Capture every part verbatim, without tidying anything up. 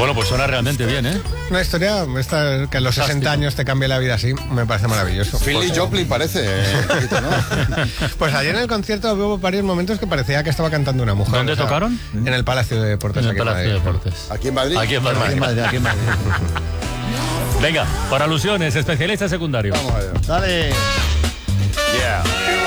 Bueno, pues suena realmente bien, ¿eh? Una historia, esta, que a los sesenta años te cambie la vida así, me parece maravilloso. Philly pues, Joplin parece, eh, un poquito, ¿no? Pues ayer en el concierto hubo varios momentos que parecía que estaba cantando una mujer. ¿Dónde o sea, tocaron? En el Palacio de Deportes. En el aquí Palacio de Madrid. Deportes. ¿Aquí en Madrid? Aquí en Madrid. Aquí en Madrid, aquí en Madrid. Venga, por alusiones, especialista secundario. Vamos a ver. Dale. Yeah.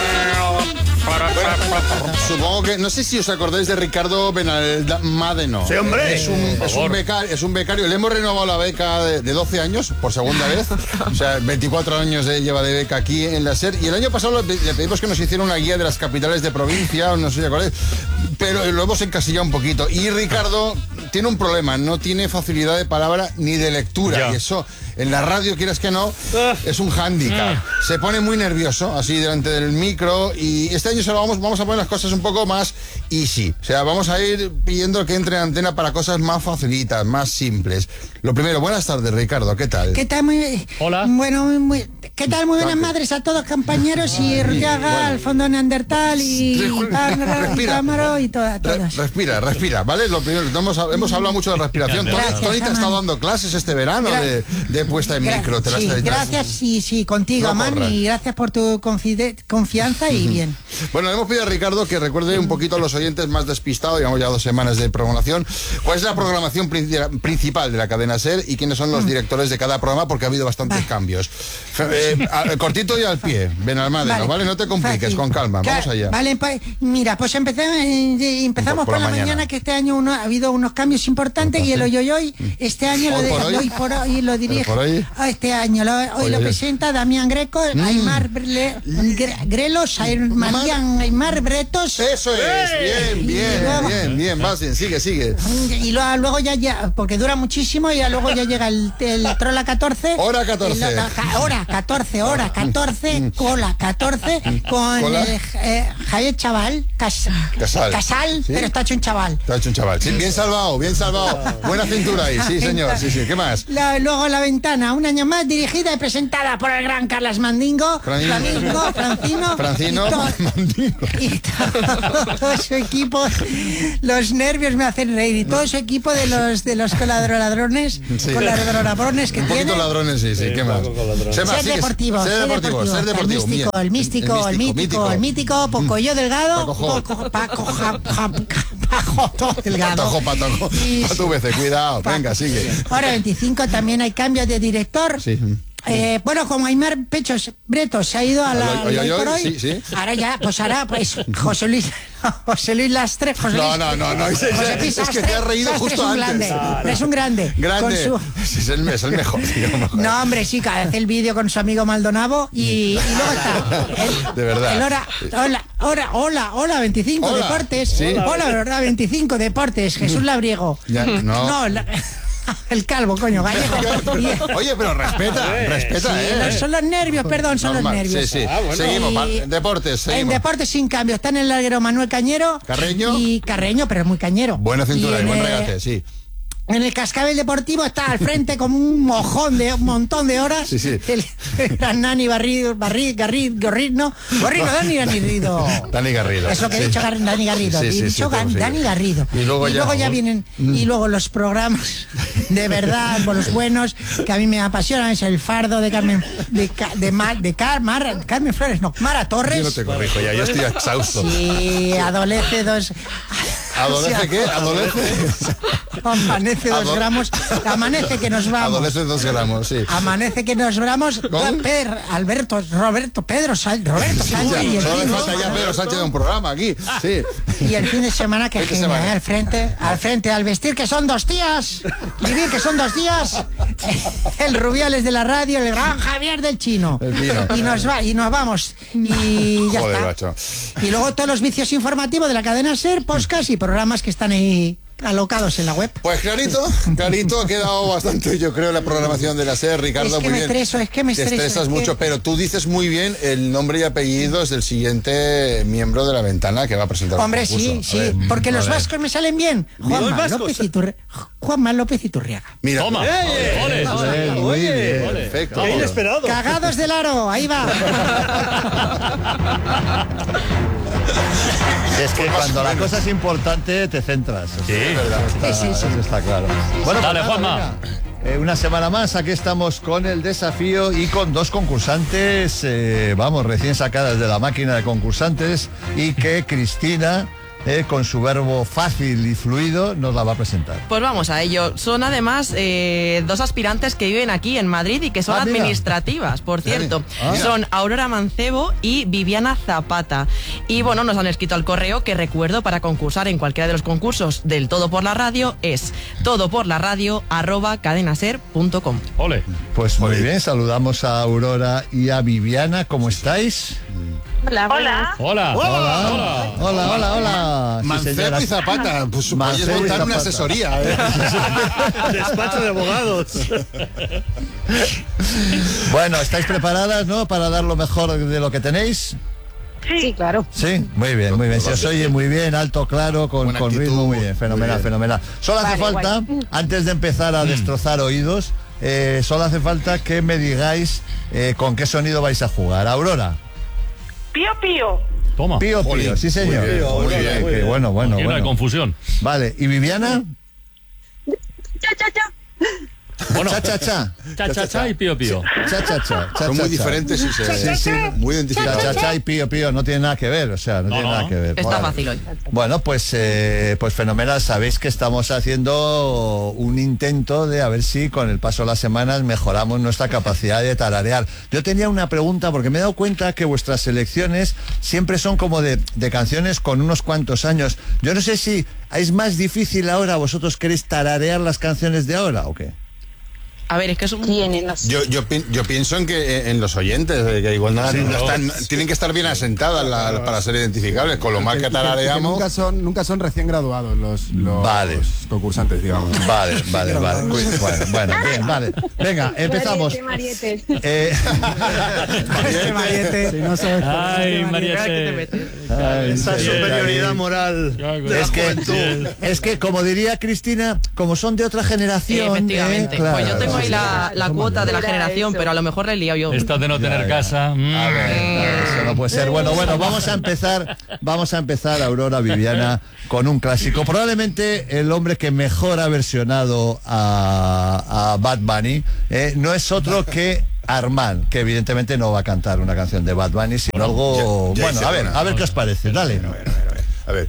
Supongo que, no sé si os acordáis de Ricardo Benalmádeno. Sí, hombre. Es un, es un becario, es un becario. Le hemos renovado la beca de, de doce años por segunda vez. O sea, veinticuatro años eh, lleva de beca aquí en la SER. Y el año pasado le, le pedimos que nos hiciera una guía de las capitales de provincia, no sé si os acordáis, pero lo hemos encasillado un poquito. Y Ricardo tiene un problema, no tiene facilidad de palabra ni de lectura. Ya. Y eso, en la radio, quieras que no, es un hándicap. Se pone muy nervioso, así delante del micro, y este año se lo vamos, vamos a poner las cosas un poco más easy. O sea, vamos a ir pidiendo que entre en antena para cosas más facilitas, más simples. Lo primero, buenas tardes, Ricardo, ¿qué tal? ¿Qué tal? Muy, Hola. Bueno, muy, ¿qué tal? Muy buenas madres a todos, compañeros, y Riaga, bueno. al fondo Neandertal, y Respira. Cámaro, y todas, Re- todas. respira, respira, ¿vale? Lo primero, no hemos, hemos hablado mucho de respiración. Tony, Gracias, Tony te ha Aman. estado dando clases este verano Gra- de, de puesta en Gra- micro. Te las sí, te las- gracias, sí, sí, contigo, No Amán, corras. y gracias por tu confide- confianza y bien. Bueno, le hemos pedido a Ricardo que recuerde un poquito a los oyentes más despistados, llevamos ya dos semanas de programación, cuál es la programación princi- principal de la cadena SER y quiénes son los directores de cada programa, porque ha habido bastantes Vale. cambios. Fe- eh, a- cortito y al pie, Benalmádeno, ¿vale? No te compliques, Fácil. con calma, Claro, vamos allá. Vale, pues mira, pues empecemos, eh, empezamos Por- por por, la la mañana. mañana. Que este año uno, ha habido unos cambios importantes y el hoy hoy hoy, este año lo, ¿Hoy de, por hoy? hoy por hoy lo dirige. ¿Pero por hoy? Ah, este año lo, hoy, Hoy, lo hoy. presenta Damián Greco, Aymar Bre- Gre- Grelos, Aymar- Marían Aymar Bretos. Eso es, bien, bien, luego- bien, bien, vas bien, sigue, sigue. Y luego, luego ya, ya, porque dura muchísimo, y ya luego ya llega el, el Trola catorce. Hora catorce. Y lo- la- ca- hora catorce, hora catorce, cola catorce, con Cola. eh, eh, Javier Chaval, Cas- Casal. Casal, ¿Sí? pero está hecho un chaval. Te ha hecho un chaval. Sí, bien salvado, bien salvado. Buena cintura ahí, sí, señor. Sí, sí. ¿Qué más? La- luego La Ventana, un año más, dirigida y presentada por el gran Carlas Mandingo, Fran- Flamingo, Francino, Francino, y todo- Mandingo. y todo su equipo. Los nervios me hacen reír, y todo su equipo de los de los coladoradrones, Sí. coladoradrones que Un tiene. poquito ladrones, sí, sí. ¿Qué más? Sé más, Ser sigue. deportivo, Ser deportivo, ser deportivo. El místico, bien. el místico, el mítico, el mítico, Pocoyo Delgado, Pacojo. Poco- Paco, ja- ja- Pajo Delgado. Patojo, patojo. Y- Pa' tu veces, cuidado. Pa- Venga, sigue. Hora veinticinco también hay cambios de director. Sí. Eh, bueno, como Aymar Pechos Bretos se ha ido a la Al hoy, al hoy, hoy por hoy, hoy, sí, sí. ahora ya, pues ahora, pues José Luis, José Luis Lastre, José No, Luis, no, no, no, es- es- José es Luis que Lastre, te has reído Lastre justo es un antes. Grande, es un grande. Grande. Con Sí, es, el, es el mejor, digamos. no, hombre, sí, que hace el vídeo con su amigo Maldonado y, y luego está el, De verdad. el hora, hola, hola, hola, hola, veinticinco Hola. Deportes. Sí. Hola, verdad, veinticinco Deportes. Jesús Labriego. Ya, no. la- el calvo, coño, gallego. Y- Oye, pero respeta, respeta, Sí, ¿eh? no, son los nervios, perdón, son Normal, los nervios. Sí, sí. Seguimos, Y- pa- deportes, seguimos. En deportes sin cambio, está en el larguero Manuel Cañero. Carreño. Y Carreño, pero es muy cañero. Buena cintura Y y en buen el- regate, sí. En el cascabel deportivo está al frente como un mojón de un montón de horas. Sí, sí. El, el gran Nani Barrido, Barri, Garri, Gorrino. Gorrino, Dani Garrido. Dani Garrido. Eso que he Sí. dicho, Gar- Dani Garrido. Sí, sí, he sí, dicho pero Gan- sí. Dani Garrido. Y luego ya- vienen, y luego los programas de verdad, por los buenos, que a mí me apasionan, es el fardo de Carmen, de, Ca- de, Mar, de Car, Mar- Carmen Flores, no, Mara Torres. Yo no te corrijo ya, yo estoy exhausto. Sí, adolece dos. ¿Adolece qué? ¿Adolece? Amanece dos Ado- gramos. Amanece que nos vamos. Adolece dos gramos, sí. Amanece que nos vamos. ¿Con? Per, Alberto, Roberto, Pedro, Sal- Roberto Sánchez y Ya, el solo le fin de falta ya semana- Pedro Sánchez de un programa aquí. Sí. Y el fin de semana que Fin de genial, semana. ¿eh? al frente, al frente, al vestir que son dos días, vivir que son dos días, el Rubiales de la radio, el gran Javier del Chino. El Chino. Y nos va, y nos vamos. Y ya Joder, está. macho. Y luego todos los vicios informativos de la cadena SER, podcast y programas que están ahí alocados en la web. Pues clarito, clarito, ha quedado bastante, yo creo, la programación de la SER, Ricardo, Es que muy me bien. estreso, es que me Te estreso, estresas es que- mucho, pero tú dices muy bien el nombre y apellidos del siguiente miembro de la ventana que va a presentar el Hombre, concurso. sí, A sí, ver, porque a los ver. vascos me salen bien. Juanma vascos. López Iturre, Juanma López Iturriaga. Mira, Toma. Ole. Oye, muy bien, ole. perfecto. Qué inesperado. Cagados del aro, ahí va. Es que cuando la cosa es importante te centras. Sí. Es verdad. Está, Sí, sí, sí. Eso está claro. Bueno, Dale, pues nada, Juanma. venga. Eh, una semana más, aquí estamos con el desafío y con dos concursantes, eh, vamos, recién sacadas de la máquina de concursantes y que Cristina, eh, con su verbo fácil y fluido, nos la va a presentar. Pues vamos a ello. Son además eh, dos aspirantes que viven aquí en Madrid y que son Ah, mira. administrativas, por cierto. Ah. Son Aurora Mancebo y Viviana Zapata. Y bueno, nos han escrito al correo que recuerdo para concursar en cualquiera de los concursos del Todo por la Radio es todoporlaradio arroba cadenaser punto com. Ole. Pues muy bien, saludamos a Aurora y a Viviana, ¿cómo estáis? Hola. Hola. Hola, hola, hola, hola. Sí, Mancebo señora. y Zapata, pues Mancebo podéis y montar una Zapata. asesoría. ¿eh? Despacho de abogados. Bueno, ¿estáis preparadas, no? Para dar lo mejor de lo que tenéis. Sí, claro. Sí, muy bien, muy bien. Se os oye muy bien, alto, claro, con, Buena con actitud, ritmo, muy bien, fenomenal, muy bien. fenomenal. Solo hace Vale, falta, antes de empezar a destrozar oídos, eh, solo hace falta que me digáis eh, con qué sonido vais a jugar. Aurora. Pío, pío. Toma. Pío, pío, Jolín, sí señor. muy bien, muy Qué- bien, muy qué bien. bueno, bueno, Llena de bueno. confusión. Vale, ¿y Viviana? Cha, cha, cha. Bueno, Cha, cha, cha. cha, cha, cha y pío, pío. Cha, cha, cha. cha, Son cha, muy cha. diferentes y se, Sí, sí. muy Cha, identificados. cha, cha y pío, pío, no tiene nada que ver, o sea, no, No, tiene no. nada que ver. Está Vale. fácil hoy. Bueno, pues, eh, pues fenomenal. Sabéis que estamos haciendo un intento de a ver si con el paso de las semanas mejoramos nuestra capacidad de tararear. Yo tenía una pregunta porque me he dado cuenta que vuestras selecciones siempre son como de, de canciones con unos cuantos años. Yo no sé si es más difícil ahora, vosotros queréis tararear las canciones de ahora o qué. A ver, es que es un... Tienen los... Yo, yo, pi- yo pienso en que eh, en los oyentes, eh, que igual no, no están, tienen que estar bien asentadas la- para ser identificables, con lo mal que que tarareamos. nunca son nunca son recién graduados los, los Vale. concursantes, digamos. Vale, vale, vale. Bueno, bueno, bien, vale. Venga, empezamos. Mariette, Eh, Este Mariette. Si no sabes cuál es. Ay, Mira que te Mariette. metes. ay, Esa sí, superioridad ahí. moral. Es que, es que, como diría Cristina, como son de otra generación. Efectivamente. eh, claro. Pues yo tengo ahí la, la cuota de la Era generación, eso. pero a lo mejor la he liado yo. Esta de no tener ya. casa. mm. A ver, eso no puede ser. Bueno, bueno, vamos a empezar, vamos a empezar, Aurora, Viviana, con un clásico. Probablemente el hombre que mejor ha versionado a, a Bad Bunny eh, no es otro que Armand, que evidentemente no va a cantar una canción de Bad Bunny, sino algo. ya- ya Bueno, hice a ver, una. a ver qué os parece. Dale. A ver.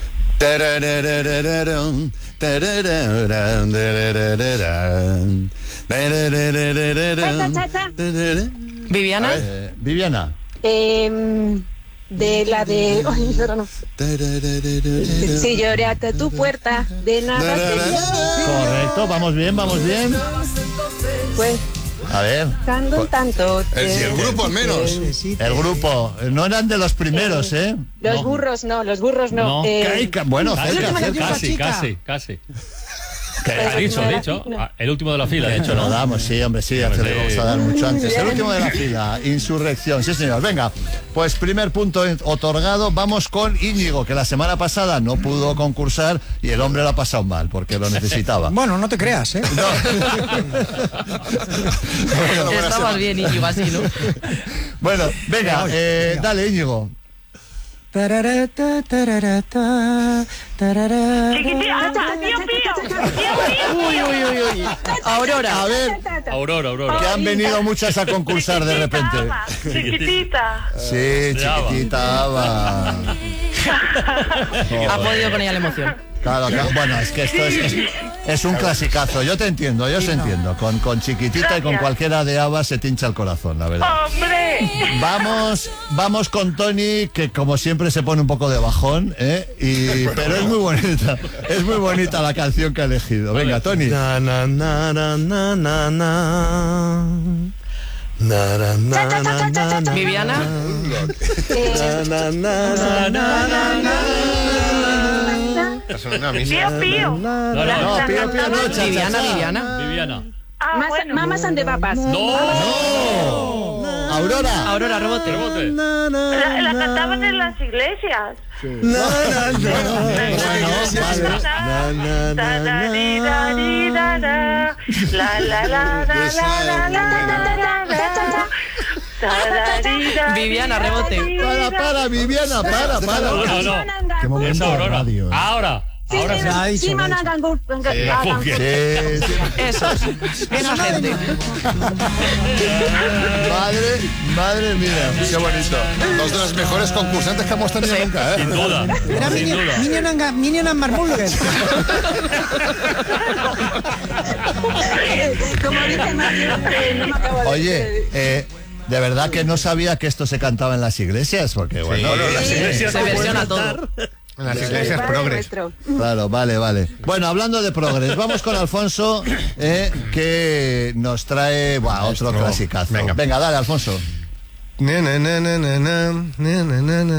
Tarararararam, tararararam, tararararam, tararararam, Cha, cha, cha. tararararam. Viviana. Eh, Viviana. Em, de la de... Ay, ahora no. Tararararam. Si lloré hasta tu puerta, de nada te Correcto, vamos bien, vamos bien. Pues, A ver. cantando un tanto. El, si el grupo al menos. El grupo, no eran de los primeros, ¿eh? Los No. burros no, los burros no. No. Eh, Caica- Bueno, Casi, cerca, última cerca. casi, chica. casi, casi. Que- Ha dicho, no ha era dicho. digno. Ah, El último de la fila, De de hecho, hecho, lo ¿no? damos, sí, hombre, sí, hace le Sí. vamos a dar mucho antes. El último de la fila, Insurrección, sí, señor. Venga, pues primer punto en- otorgado. Vamos con Íñigo, que la semana pasada no pudo concursar y el hombre lo ha pasado mal porque lo necesitaba. Bueno, no te creas, ¿eh? Estabas bien, Íñigo, así, ¿no? Bueno, venga, eh, dale, Íñigo. Tararata, tararata, tarara. Uy, uy, uy, uy. Aurora. A ver, Aurora, Aurora. que han venido muchas a concursar de repente. Chiquitita. Sí, chiquitita Ava. Ha podido con ella la emoción. Claro, claro. Bueno, es que esto es, es, es un clasicazo. Yo te entiendo, yo te entiendo. Con, con chiquitita y con cualquiera de Ava se te hincha el corazón, la verdad. ¡Hombre! Vamos, vamos con Tony, que como siempre se pone un poco de bajón, ¿eh? Y, pero es muy bonita, es muy bonita la canción que ha elegido. Venga, Tony. Na, na, na, na, na, na, na. Na, na, na, na, na, na. Viviana. Eh, Na, na, na, na, na, na. Pío, pío. No, no, No, pío, pío, no, cha, cha, Viviana, cha. Viviana. Viviana. Mas- Mamas and the Papas. No. Aurora, Aurora. Aurora, rebote. Rebote. La, la cantaban en las iglesias. Na, na, na. Na, na, na, na. La la la la la la la la. Viviana, rebote. Para, para, Viviana, para, para. No, no, no. Qué momento Es Aurora. radio. Ahora. Ahora sí. ha dicho, Sí, lo ha Mana Gangur- Sí, sí. Eso. Esa gente. Madre, madre mía, qué bonito. Dos de los mejores concursantes que hemos tenido nunca, ¿eh? Sin duda. Era Sin Minion, duda. Minion and, Minion and Marmulger. Como dice Mario, que no me acabo de Oye, eh, de verdad que no sabía que esto se cantaba en las iglesias, porque bueno, Bueno, las iglesias Se no versiona pueden todo. En las iglesias Padre progres. nuestro. claro, vale, vale. Bueno, hablando de progres, vamos con Alfonso, eh, que nos trae buah, otro Maestro. clasicazo. Venga. Venga, dale, Alfonso. Na, na, na, na, na, na, na, na, na.